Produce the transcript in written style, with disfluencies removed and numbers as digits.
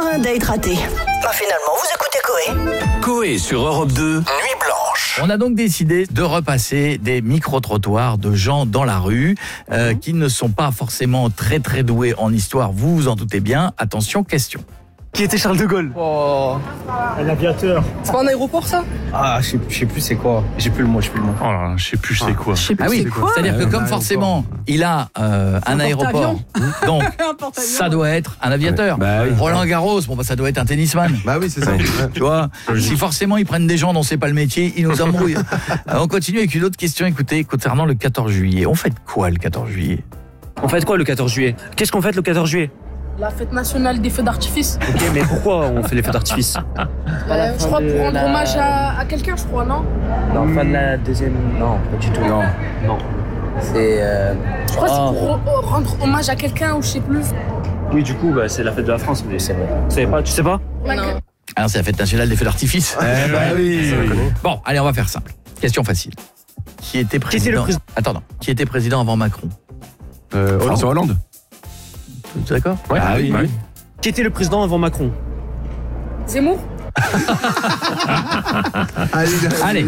un date raté. Bah finalement, vous écoutez Coé. Coé sur Europe 2, Nuit Blanche. On a donc décidé de repasser des micro-trottoirs de gens dans la rue qui ne sont pas forcément très très doués en histoire, vous vous en doutez bien. Attention, question. Qui était Charles de Gaulle? Oh, Un aviateur. c'est pas un aéroport ça? Ah, je sais plus c'est quoi. J'ai plus le mot. Oh là, je sais plus c'est quoi. Ah oui, c'est-à-dire que comme forcément il a un aéroport, donc ça doit être un aviateur. Bah oui. Roland Garros, bon bah ça doit être un tennisman. Bah oui, c'est ça. Tu vois, si forcément ils prennent des gens dont c'est pas le métier, ils nous embrouillent. On continue avec une autre question, écoutez, concernant le 14 juillet. On fait quoi le 14 juillet? On fait quoi le 14 juillet? Qu'est-ce qu'on fait le 14 juillet? La fête nationale des feux d'artifice. Ok, mais pourquoi on fait les feux d'artifice? Je crois pour rendre hommage à quelqu'un, je crois, non? Non, fin de la deuxième... Non, pas du tout. Non. C'est... Je crois que c'est pour rendre hommage à quelqu'un ou je sais plus. Oui, du coup, c'est la fête de la France, mais c'est vrai. Tu sais pas? Non. Alors c'est la fête nationale des feux d'artifice. Bah oui. Bon, allez, on va faire simple. Question facile. Qui était président? Attends, non. Qui était président avant Macron? François Hollande. Vous êtes d'accord? Ouais. Ah oui. Qui était le président avant Macron? Zemmour? Allez,